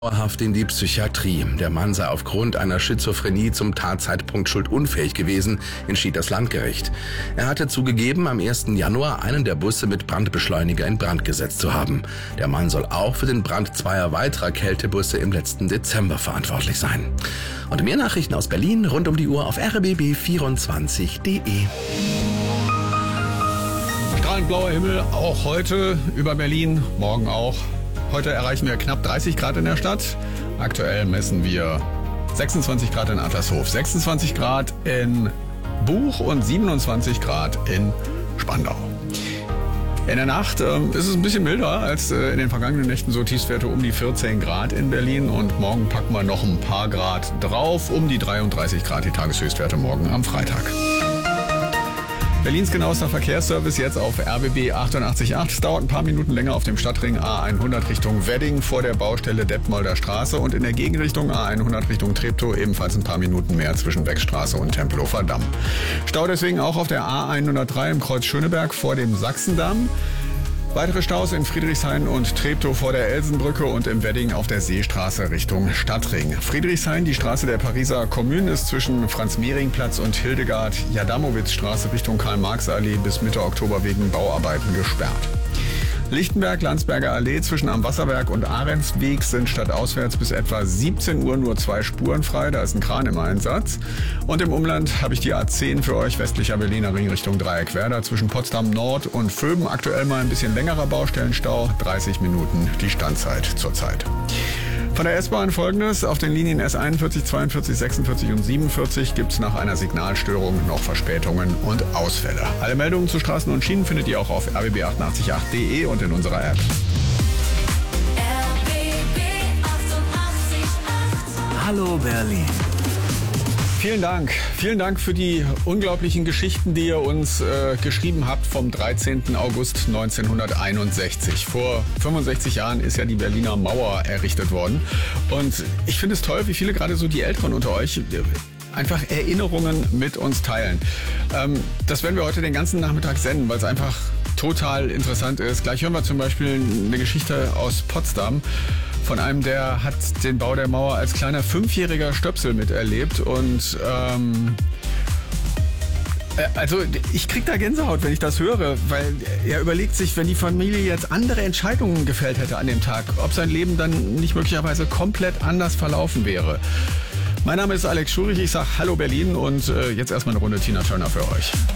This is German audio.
Dauerhaft in die Psychiatrie. Der Mann sei aufgrund einer Schizophrenie zum Tatzeitpunkt schuldunfähig gewesen, entschied das Landgericht. Er hatte zugegeben, am 1. Januar einen der Busse mit Brandbeschleuniger in Brand gesetzt zu haben. Der Mann soll auch für den Brand zweier weiterer Kältebusse im letzten Dezember verantwortlich sein. Und mehr Nachrichten aus Berlin rund um die Uhr auf rbb24.de. Strahlend blauer Himmel, auch heute über Berlin, morgen auch. Heute erreichen wir knapp 30 Grad in der Stadt. Aktuell messen wir 26 Grad in Adlershof, 26 Grad in Buch und 27 Grad in Spandau. In der Nacht ist es ein bisschen milder als in den vergangenen Nächten, so Tiefstwerte um die 14 Grad in Berlin. Und morgen packen wir noch ein paar Grad drauf, um die 33 Grad, die Tageshöchstwerte morgen am Freitag. Berlins genauester Verkehrsservice jetzt auf RBB 88.8. Es dauert ein paar Minuten länger auf dem Stadtring A100 Richtung Wedding vor der Baustelle Detmolder Straße und in der Gegenrichtung A100 Richtung Treptow ebenfalls ein paar Minuten mehr zwischen Beckstraße und Tempelhofer Damm. Stau deswegen auch auf der A103 im Kreuz Schöneberg vor dem Sachsendamm. Weitere Staus in Friedrichshain und Treptow vor der Elsenbrücke und im Wedding auf der Seestraße Richtung Stadtring. Friedrichshain, die Straße der Pariser Kommune, ist zwischen Franz-Mehring-Platz und Hildegard-Jadamowitz-Straße Richtung Karl-Marx-Allee bis Mitte Oktober wegen Bauarbeiten gesperrt. Lichtenberg-Landsberger Allee zwischen Am Wasserwerk und Ahrensweg sind stadtauswärts bis etwa 17 Uhr nur 2 Spuren frei. Da ist ein Kran im Einsatz. Und im Umland habe ich die A10 für euch, westlicher Berliner Ring Richtung Dreieckwerder zwischen Potsdam Nord und Vöben. Aktuell mal ein bisschen längerer Baustellenstau, 30 Minuten die Standzeit zurzeit. Von der S-Bahn folgendes: Auf den Linien S41, 42, 46 und 47 gibt es nach einer Signalstörung noch Verspätungen und Ausfälle. Alle Meldungen zu Straßen und Schienen findet ihr auch auf rbb888.de und in unserer App. RBB 88.8. Hallo Berlin. Vielen Dank für die unglaublichen Geschichten, die ihr uns geschrieben habt vom 13. August 1961. Vor 65 Jahren ist ja die Berliner Mauer errichtet worden. Und ich finde es toll, wie viele gerade so die Älteren unter euch einfach Erinnerungen mit uns teilen. Das werden wir heute den ganzen Nachmittag senden, weil es einfach total interessant ist. Gleich hören wir zum Beispiel eine Geschichte aus Potsdam von einem, der hat den Bau der Mauer als kleiner 5-jähriger Stöpsel miterlebt und also ich krieg da Gänsehaut, wenn ich das höre, weil er überlegt sich, wenn die Familie jetzt andere Entscheidungen gefällt hätte an dem Tag, ob sein Leben dann nicht möglicherweise komplett anders verlaufen wäre. Mein Name ist Alex Schurich, ich sage Hallo Berlin und jetzt erstmal eine Runde Tina Turner für euch.